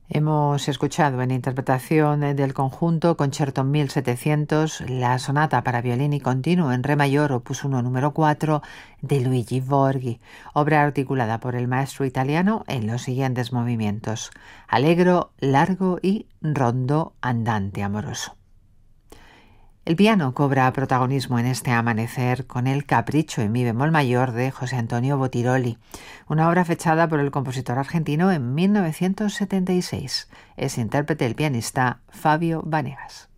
Hemos escuchado en interpretación del conjunto Concerto 1700 la sonata para violín y continuo en re mayor opus 1 número 4 de Luigi Borghi, obra articulada por el maestro italiano en los siguientes movimientos: allegro, largo y rondó andante amoroso. El piano cobra protagonismo en este amanecer con el Capricho en mi bemol mayor de José Antonio Botiroli, una obra fechada por el compositor argentino en 1976. Es intérprete el pianista Fabio Vanegas.